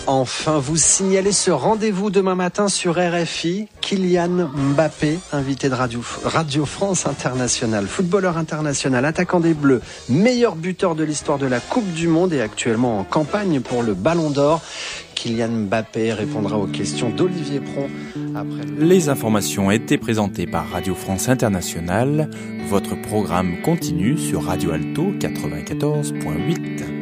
Enfin, vous signalez ce rendez-vous demain matin sur RFI. Kylian Mbappé, invité de Radio France Internationale, footballeur international, attaquant des Bleus, meilleur buteur de l'histoire de la Coupe du Monde et actuellement en campagne pour le Ballon d'Or. Kylian Mbappé répondra aux questions d'Olivier Pron après. Les informations étaient présentées par Radio France Internationale. Votre programme continue sur Radio Alto 94.8.